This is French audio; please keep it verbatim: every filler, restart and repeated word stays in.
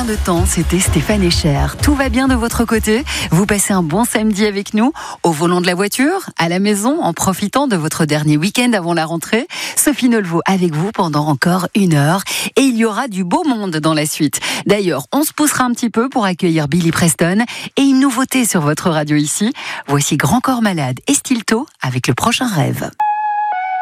combien de temps c'était Stéphane Echer? Tout va bien de votre côté? Vous passez un bon samedi avec nous, au volant de la voiture, à la maison, en profitant de votre dernier week-end avant la rentrée. Sophie Nolvaud avec vous pendant encore une heure. Et il y aura du beau monde dans la suite. D'ailleurs, on se poussera un petit peu pour accueillir Billy Preston. Et une nouveauté sur votre radio ici. Voici Grand Corps Malade et Stilto avec Le Prochain Rêve.